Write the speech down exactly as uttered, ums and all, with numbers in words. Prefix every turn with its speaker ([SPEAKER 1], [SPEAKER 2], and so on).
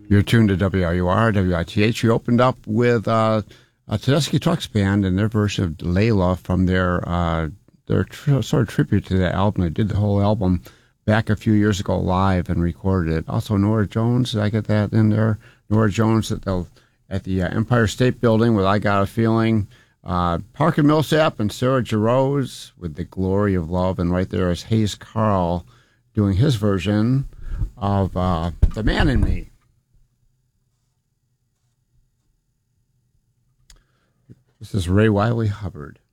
[SPEAKER 1] You're tuned to W R U R, W I T H. You opened up with uh, a Tedeschi Trucks Band and their version of Layla from their uh, their tr- sort of tribute to that album. They did the whole album back a few years ago live and recorded it. Also, Nora Jones, did I get that in there? Nora Jones at the, at the uh, Empire State Building with I Got a Feeling. Uh, Parker Millsap and Sarah Jarosz with The Glory of Love. And right there is Hayes Carl doing his version of uh, The Man in Me. This is Ray Wiley Hubbard.